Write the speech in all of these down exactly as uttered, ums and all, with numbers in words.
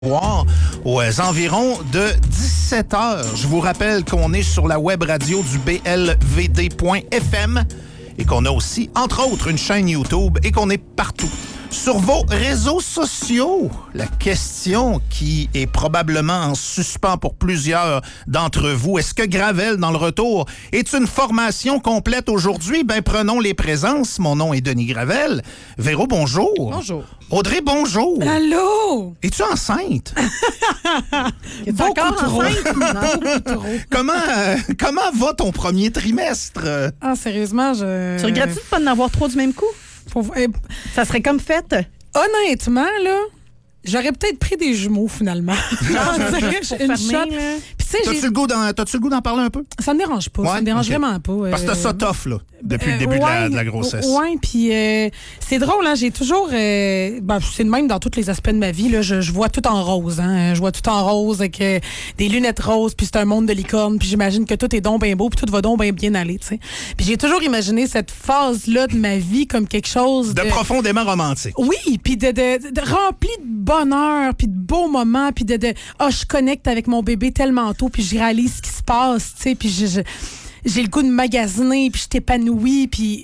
Aux environs de dix-sept heures. Je vous rappelle qu'on est sur la web radio du B L V D point F M et qu'on a aussi, entre autres, une chaîne YouTube et qu'on est partout. Sur vos réseaux sociaux, la question qui est probablement en suspens pour plusieurs d'entre vous, est-ce que Gravel dans le retour est une formation complète aujourd'hui? Ben, prenons les présences. Mon nom est Denis Gravel. Véro, bonjour. Bonjour. Audrey, bonjour. Allô? Es-tu enceinte? Es-tu encore enceinte? Non, trop. Comment, euh, comment va ton premier trimestre? Ah, sérieusement, je... Tu regrettes-tu de pas en avoir trop du même coup? Faut... Eh, Ça serait comme fait. honnêtement, là, j'aurais peut-être pris des jumeaux, finalement. Genre, je dirais, une shot. Puis, tu sais, T'as-tu j'ai... le goût d'en, t'as-tu le goût d'en parler un peu? Ça me dérange pas. Ouais, ça me dérange okay. vraiment pas. Parce que t'as euh, ça tough, là, depuis euh, le début de, la, ouais, de la grossesse. Oui, puis euh, c'est drôle, hein, j'ai toujours... Euh, ben, c'est le même dans tous les aspects de ma vie. Là, je, je vois tout en rose. Hein, je vois tout en rose avec euh, des lunettes roses, puis c'est un monde de licorne, puis j'imagine que tout est donc bien beau, puis tout va donc bien bien aller. T'sais. Puis j'ai toujours imaginé cette phase-là de ma vie comme quelque chose de... De profondément romantique. Oui, puis de, de, de rempli de bonheur, puis de beaux moments, puis de, de oh, je connecte avec mon bébé tellement tôt, puis je réalise ce qui se passe, tu sais, puis je, je, j'ai le goût de magasiner, puis je t'épanouis, puis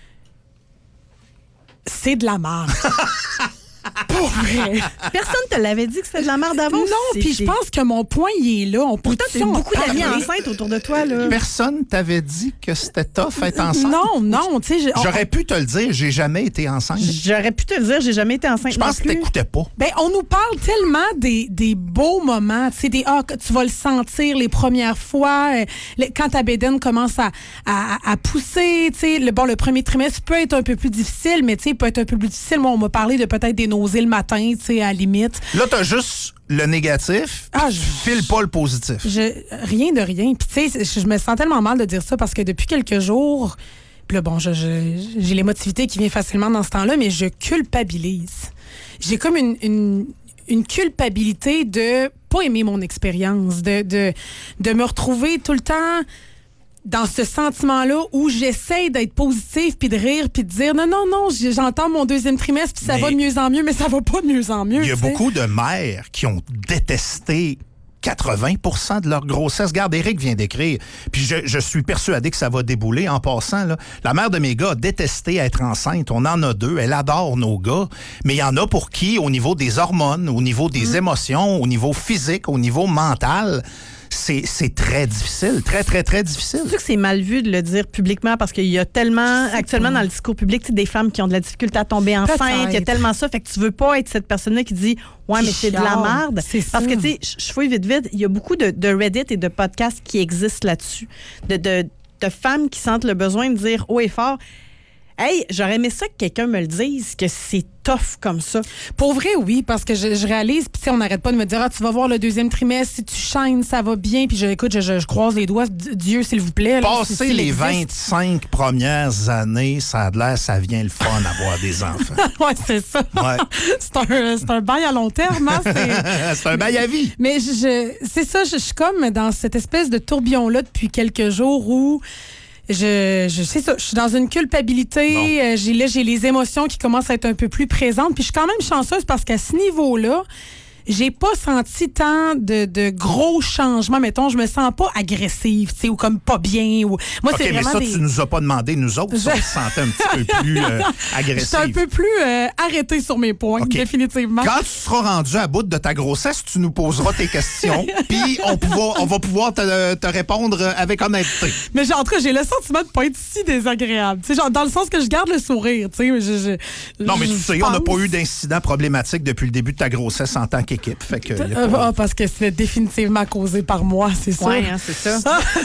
c'est de la merde. Pour vrai. Personne te l'avait dit que c'était de la merde avant. Non, puis je pense que mon point, il est là. On peut Pourtant, t'as beaucoup d'amis enceintes autour de toi, là. Personne t'avait dit que c'était tough être enceinte? Non, non, tu sais... J'aurais pu te le dire, j'ai jamais été enceinte. J'aurais pu te le dire, j'ai jamais été enceinte. Je pense que t'écoutais pas. Ben, on nous parle tellement des, des beaux moments, tu sais, des ah, tu vas le sentir les premières fois, euh, le, quand ta bédaine commence à, à, à pousser, tu sais, le bon, le premier trimestre peut être un peu plus difficile, mais tu sais, peut être un peu plus difficile. Moi, on m'a parlé de peut-être des nausées le matin, tu sais, à la limite. Là, t'as juste le négatif, ah, je file pas le positif. Je, rien de rien. Puis, tu sais, je, je me sens tellement mal de dire ça parce que depuis quelques jours, puis là, bon, je, je, j'ai l'émotivité qui vient facilement dans ce temps-là, mais je culpabilise. J'ai comme une, une, une culpabilité de pas aimer mon expérience, de, de, de me retrouver tout le temps dans ce sentiment-là où j'essaie d'être positive puis de rire puis de dire non, non, non, j'entends mon deuxième trimestre puis ça mais va de mieux en mieux, mais ça va pas de mieux en mieux. Il y a t'sais. beaucoup de mères qui ont détesté quatre-vingts pour cent de leur grossesse. Regarde, Éric vient d'écrire. Puis je, je suis persuadé que ça va débouler en passant. Là. La mère de mes gars a détesté être enceinte. On en a deux. Elle adore nos gars. Mais il y en a pour qui, au niveau des hormones, au niveau des mmh. émotions, au niveau physique, au niveau mental... C'est, c'est très difficile, très, très, très difficile. C'est sûr que c'est mal vu de le dire publiquement parce qu'il y a tellement, actuellement dans le discours public, des femmes qui ont de la difficulté à tomber enceinte. Il y a tellement ça. Fait que tu veux pas être cette personne-là qui dit « Ouais, mais c'est de la merde. » Parce que, tu sais, je fouille vite, vite, il y a beaucoup de, de Reddit et de podcasts qui existent là-dessus. De, de, de femmes qui sentent le besoin de dire haut et fort « Hey, j'aurais aimé ça que quelqu'un me le dise, que c'est tough comme ça. » Pour vrai, oui, parce que je, je réalise, puis on n'arrête pas de me dire, ah, tu vas voir le deuxième trimestre, si tu shines, ça va bien, puis je, écoute, je, je, je croise les doigts, Dieu, s'il vous plaît. Là, Passer si, si les vingt-cinq premières années, ça a l'air, ça vient le fun d'avoir des enfants. Oui, c'est ça. Ouais. c'est, un, c'est un bail à long terme. Hein, c'est... c'est un bail à vie. Mais je, je, c'est ça, je, je suis comme dans cette espèce de tourbillon-là depuis quelques jours où Je, je sais ça, je suis dans une culpabilité. Bon. Euh, j'ai, là, j'ai les émotions qui commencent à être un peu plus présentes. Puis je suis quand même chanceuse parce qu'à ce niveau-là, j'ai pas senti tant de, de gros changements. Mettons, je me sens pas agressive, tu sais, ou comme pas bien. Ou... Moi, OK, c'est mais vraiment ça, des... tu nous as pas demandé, nous autres, si on se sentait un petit peu plus euh, agressif. Je suis un peu plus euh, arrêtée sur mes points, okay. Définitivement. Quand tu seras rendu à bout de ta grossesse, tu nous poseras tes questions, puis on, on va pouvoir te, te répondre avec honnêteté. Mais genre, en tout cas, j'ai le sentiment de pas être si désagréable. Tu sais, genre, dans le sens que je garde le sourire, tu sais. Je, je, non, mais tu je sais, pense... on n'a pas eu d'incident problétique depuis le début de ta grossesse en tant qu'équipe. Fait que, euh, pas... ah, parce que c'est définitivement causé par moi, c'est sûr. Oui, hein, c'est ça.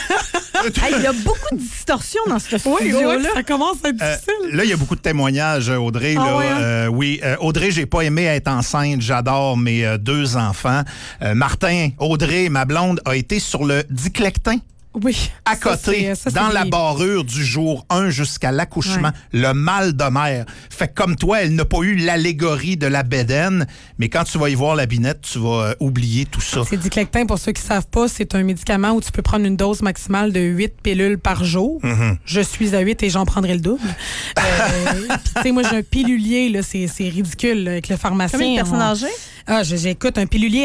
Il hey, y a beaucoup de distorsions dans ce studio-là. Oui, oui, ça commence à être euh, difficile. Là, il y a beaucoup de témoignages, Audrey. Ah, là, ouais, hein? euh, oui, euh, Audrey, j'ai pas aimé être enceinte. J'adore mes euh, deux enfants. Euh, Martin, Audrey, ma blonde, a été sur le Diclectin. Oui. À côté, ça, c'est, ça, dans c'est la des... barrure du jour un jusqu'à l'accouchement, ouais. le mal de mer. Fait que comme toi, elle n'a pas eu l'allégorie de la bédaine, mais quand tu vas y voir la binette, tu vas euh, oublier tout ça. C'est Diclectin, pour ceux qui ne savent pas, c'est un médicament où tu peux prendre une dose maximale de huit pilules par jour. Mm-hmm. Je suis à huit et j'en prendrai le double. euh, tu sais, moi, j'ai un pilulier, là, c'est, c'est ridicule, là, avec le pharmacien. Combien de personnes on... âgées? Ah, j'écoute un pilulier